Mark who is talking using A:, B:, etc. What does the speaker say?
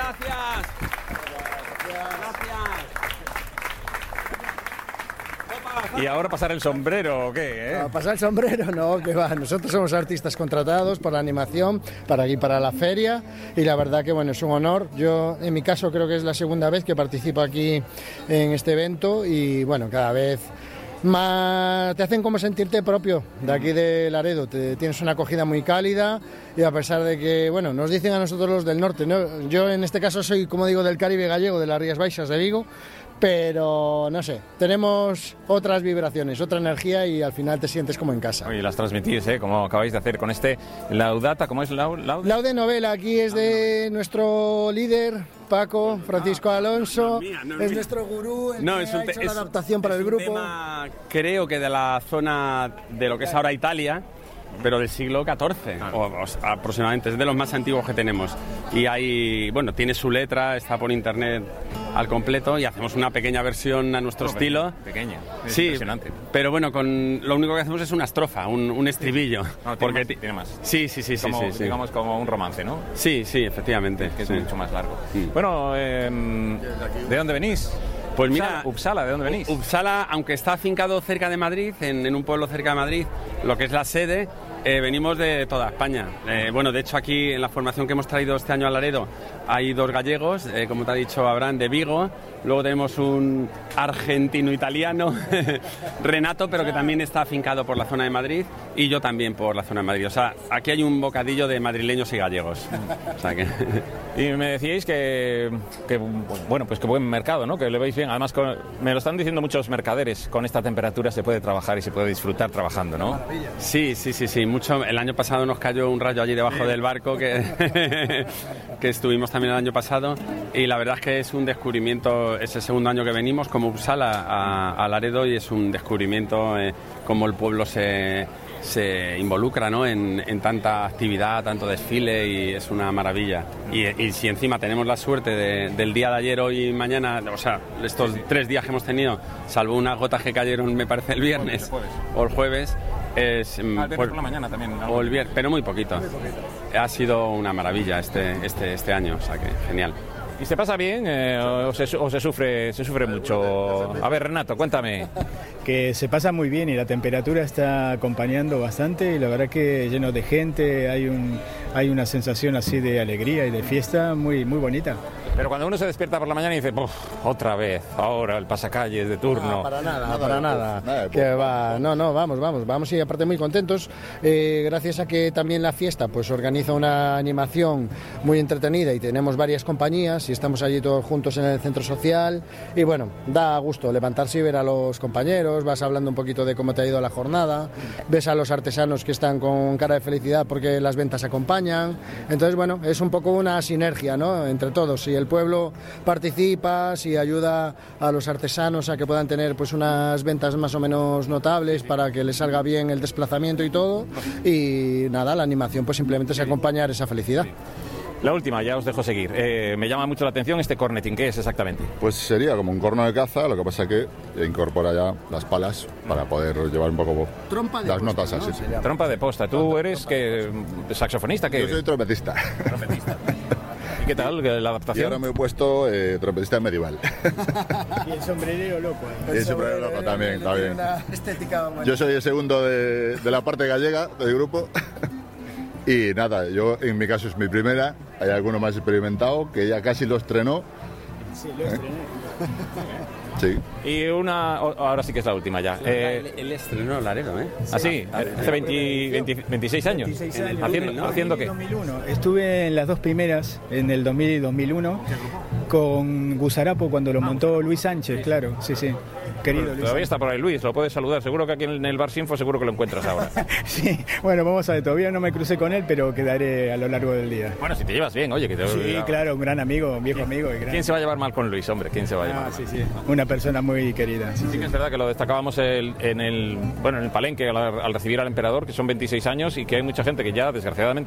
A: gracias.
B: ¿Y ahora pasar el sombrero o qué?
C: ¿A pasar el sombrero? No, que va. Nosotros somos artistas contratados por la animación, para aquí, para la feria, y la verdad que bueno, es un honor. Yo, en mi caso, creo que es la segunda vez que participo aquí en este evento y bueno, cada vez más te hacen como sentirte propio de aquí de Laredo. Tienes una acogida muy cálida y a pesar de que, bueno, nos dicen a nosotros los del norte, ¿no? Yo en este caso soy, como digo, del Caribe gallego, de las Rías Baixas de Vigo, pero no sé, tenemos otras vibraciones, otra energía y al final te sientes como en casa.
B: Oye, las transmitís, como acabáis de hacer con este Laudata, ¿cómo es
C: Laude Novela? Aquí es de nuestro líder Paco Francisco Alonso, es nuestro gurú, el que ha hecho la adaptación para el grupo.
A: Es un tema, creo que de la zona de lo que es ahora Italia, pero del siglo XIV, o aproximadamente, es de los más antiguos que tenemos. Y hay, bueno, tiene su letra, está por internet al completo y hacemos una pequeña versión a nuestro estilo.
B: Pequeña,
A: sí,
B: impresionante.
A: Pero bueno, lo único que hacemos es una estrofa, un estribillo.
B: No,
A: porque
B: tiene más.
A: Sí.
B: Digamos como un romance, ¿no?
A: Sí, efectivamente.
B: Que es mucho más largo.
A: Sí.
B: Bueno, ¿de dónde venís?
A: Pues mira,
B: Uppsala, ¿de dónde venís?
A: Uppsala, aunque está afincado cerca de Madrid, en un pueblo cerca de Madrid, lo que es la sede, venimos de toda España. Bueno, de hecho aquí en la formación que hemos traído este año a Laredo hay 2 gallegos, como te ha dicho Abraham, de Vigo. Luego tenemos un argentino-italiano, Renato, pero que también está afincado por la zona de Madrid, y yo también por la zona de Madrid. O sea, aquí hay un bocadillo de madrileños y gallegos. O sea que...
B: Y me decíais que bueno, pues que buen mercado, ¿no? Que le veis bien. Además, me lo están diciendo muchos mercaderes, con esta temperatura se puede trabajar y se puede disfrutar trabajando, ¿no?
A: Sí. Mucho. El año pasado nos cayó un rayo allí debajo del barco que estuvimos también el año pasado, y la verdad es que es un descubrimiento. Es el segundo año que venimos como Uppsala a Laredo y es un descubrimiento cómo el pueblo se involucra, ¿no? en tanta actividad, tanto desfile, y es una maravilla. Y si encima tenemos la suerte del día de ayer, hoy y mañana, o sea, estos 3 días que hemos tenido, salvo unas gotas que cayeron, me parece, el viernes o el jueves, es
B: por la mañana también, ¿no?
A: O el viernes, pero muy poquito. Ha sido una maravilla este año, o sea que genial.
B: ¿Y se pasa bien o se sufre mucho? A ver, Renato, cuéntame.
D: Que se pasa muy bien y la temperatura está acompañando bastante y la verdad que lleno de gente, hay una sensación así de alegría y de fiesta muy, muy bonita.
B: Pero cuando uno se despierta por la mañana y dice, otra vez, ahora el pasacalles de turno.
C: No, para nada. Que va, vamos y aparte muy contentos, gracias a que también la fiesta pues organiza una animación muy entretenida y tenemos varias compañías y estamos allí todos juntos en el centro social y bueno, da gusto levantarse y ver a los compañeros, vas hablando un poquito de cómo te ha ido la jornada, ves a los artesanos que están con cara de felicidad porque las ventas acompañan, entonces bueno, es un poco una sinergia, ¿no? Entre todos, si el pueblo participa, si ayuda a los artesanos a que puedan tener pues unas ventas más o menos notables para que les salga bien el desplazamiento y todo, y nada, la animación pues simplemente es acompañar esa felicidad.
B: La última, ya os dejo seguir. Me llama mucho la atención este corneting, ¿qué es exactamente?
E: Pues sería como un corno de caza, lo que pasa es que incorpora ya las palas para poder llevar un poco las notas así. ¿No?
B: Trompa de posta. ¿Tú eres saxofonista? ¿Qué?
E: Yo soy trompetista.
B: ¿Y qué tal la adaptación?
E: Y ahora me he puesto trompetista medieval.
D: Y el sombrerero loco.
E: Y el sombrero loco también, está bien.
C: Una estética buena.
E: Yo soy el segundo de la parte gallega del grupo. Y nada, yo en mi caso es mi primera, hay alguno más experimentado que ya casi lo estrenó.
D: Sí, lo estrené.
E: Sí.
B: Y ahora sí que es la última ya.
A: El estreno Laredo, ¿eh?
B: ¿Ah, sí? Hace 26 años.
D: 26 años.
B: ¿Haciendo qué?
D: 2001. Estuve en las 2 primeras, en el 2000 y 2001, con Gusarapo cuando lo montó Luis Sánchez, claro, sí. Querido Luis.
B: Todavía está por ahí Luis, lo puedes saludar. Seguro que aquí en el Bar Sinfo seguro que lo encuentras ahora.
D: Sí, bueno, vamos a ver, todavía no me crucé con él, pero quedaré a lo largo del día.
B: Bueno, si te llevas bien, oye.
D: Sí, claro, un gran amigo, un viejo amigo.
B: ¿Quién se va a llevar mal con Luis, hombre? ¿Quién se va a llevar mal?
D: Sí, una persona muy querida.
B: Sí, que es verdad que lo destacábamos en el palenque al recibir al emperador, que son 26 años y que hay mucha gente que ya, desgraciadamente,